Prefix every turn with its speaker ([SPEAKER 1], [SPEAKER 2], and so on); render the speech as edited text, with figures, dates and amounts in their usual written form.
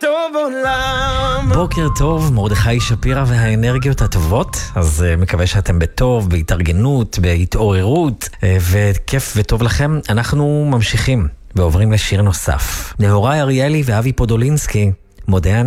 [SPEAKER 1] טוב עולם.
[SPEAKER 2] בוקר טוב, מרדכי שפירא והאנרגיות הטובות. אז מקווה שאתם בטוב, בהתארגנות, בהתעוררות, וכיף וטוב לכם. אנחנו ממשיכים ועוברים לשיר נוסף. נהוראי אריאלי ואבי פודולינסקי, מודה אני.